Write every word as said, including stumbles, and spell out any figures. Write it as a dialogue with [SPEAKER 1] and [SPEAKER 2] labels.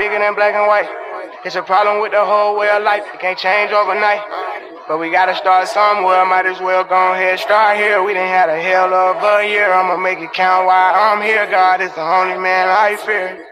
[SPEAKER 1] bigger than black and white. It's a problem with the whole way of life. It can't change overnight. But we gotta start somewhere. Might as well go ahead, start here. We done had a hell of a year. I'ma make it count while I'm here. God is the only man I fear.